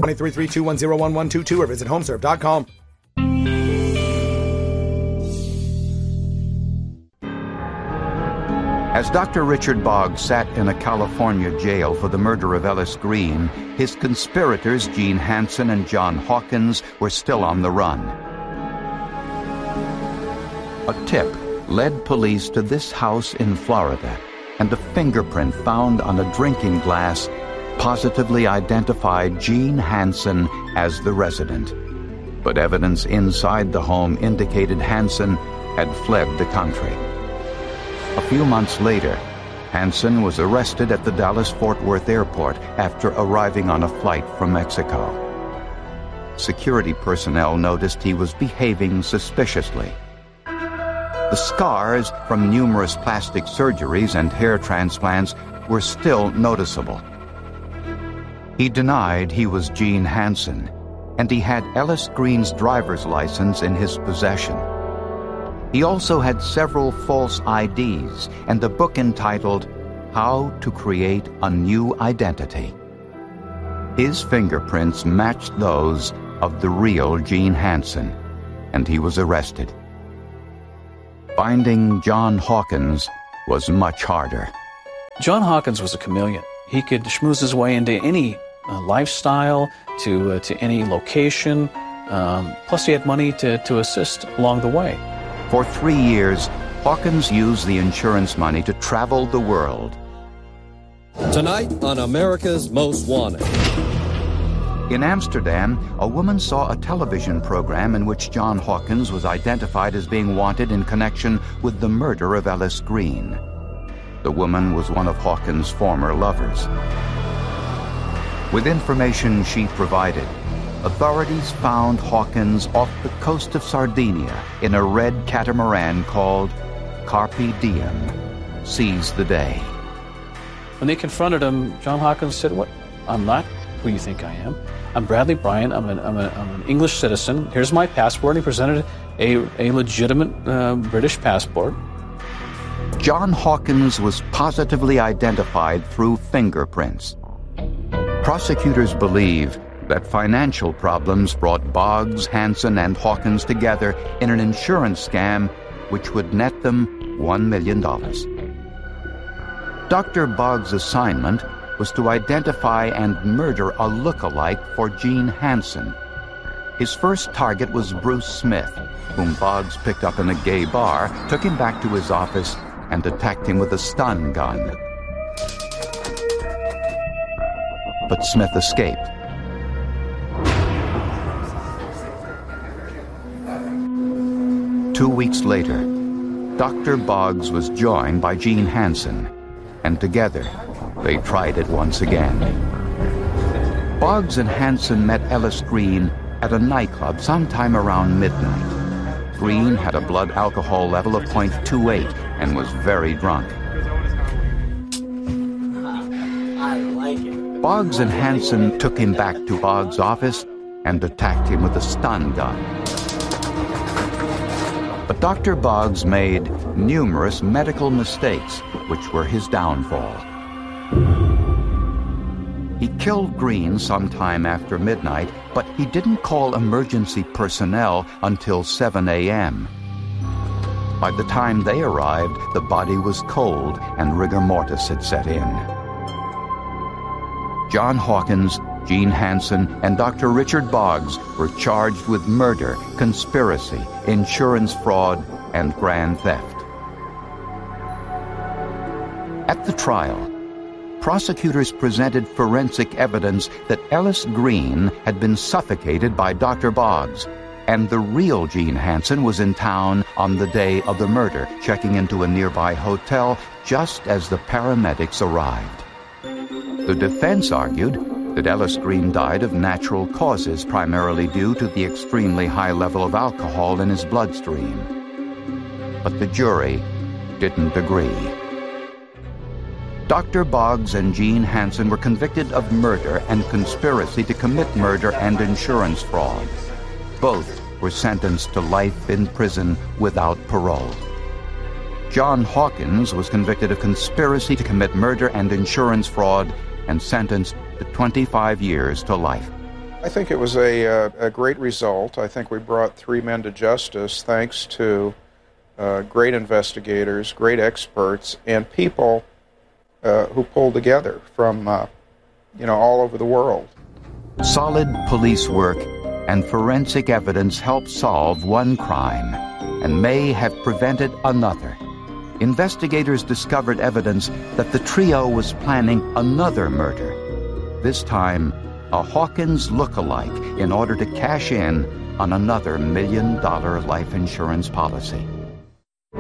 1-833-210-1122 or visit homeserve.com. As Dr. Richard Boggs sat in a California jail for the murder of Ellis Green, his conspirators Gene Hansen and John Hawkins were still on the run. A tip led police to this house in Florida, and a fingerprint found on a drinking glass positively identified Gene Hansen as the resident. But evidence inside the home indicated Hansen had fled the country. A few months later, Hansen was arrested at the Dallas-Fort Worth airport after arriving on a flight from Mexico. Security personnel noticed he was behaving suspiciously. The scars from numerous plastic surgeries and hair transplants were still noticeable. He denied he was Gene Hansen, and he had Ellis Green's driver's license in his possession. He also had several false IDs and a book entitled How to Create a New Identity. His fingerprints matched those of the real Gene Hansen, and he was arrested. Finding John Hawkins was much harder. John Hawkins was a chameleon. He could schmooze his way into any lifestyle, to any location. Plus he had money to assist along the way. For 3 years, Hawkins used the insurance money to travel the world. Tonight on America's Most Wanted. In Amsterdam, a woman saw a television program in which John Hawkins was identified as being wanted in connection with the murder of Ellis Green. The woman was one of Hawkins' former lovers. With information she provided, authorities found Hawkins off the coast of Sardinia in a red catamaran called Carpe Diem, Seize the Day. When they confronted him, John Hawkins said, "What? I'm not who you think I am. I'm Bradley Bryant. I'm an English citizen. Here's my passport." And he presented a legitimate British passport. John Hawkins was positively identified through fingerprints. Prosecutors believe that financial problems brought Boggs, Hansen, and Hawkins together in an insurance scam which would net them $1 million. Dr. Boggs' assignment was to identify and murder a look-alike for Gene Hansen. His first target was Bruce Smith, whom Boggs picked up in a gay bar, took him back to his office, and attacked him with a stun gun. But Smith escaped. Two weeks later, Dr. Boggs was joined by Gene Hansen, and together they tried it once again. Boggs and Hansen met Ellis Green at a nightclub sometime around midnight. Green had a blood alcohol level of 0.28 and was very drunk. Boggs and Hansen took him back to Boggs' office and attacked him with a stun gun. But Dr. Boggs made numerous medical mistakes, which were his downfall. He killed Green sometime after midnight, but he didn't call emergency personnel until 7 a.m. By the time they arrived, the body was cold and rigor mortis had set in. John Hawkins, Gene Hansen, and Dr. Richard Boggs were charged with murder, conspiracy, insurance fraud, and grand theft. At the trial, prosecutors presented forensic evidence that Ellis Green had been suffocated by Dr. Boggs, and the real Gene Hansen was in town on the day of the murder, checking into a nearby hotel just as the paramedics arrived. The defense argued that Ellis Green died of natural causes, primarily due to the extremely high level of alcohol in his bloodstream. But the jury didn't agree. Dr. Boggs and Gene Hansen were convicted of murder and conspiracy to commit murder and insurance fraud. Both were sentenced to life in prison without parole. John Hawkins was convicted of conspiracy to commit murder and insurance fraud and sentenced to 25 years to life. I think it was a great result. I think we brought 3 men to justice thanks to great investigators, great experts, and people who pulled together from all over the world. Solid police work and forensic evidence helped solve one crime and may have prevented another. Investigators discovered evidence that the trio was planning another murder, this time a Hawkins look-alike, in order to cash in on another $1 million life insurance policy.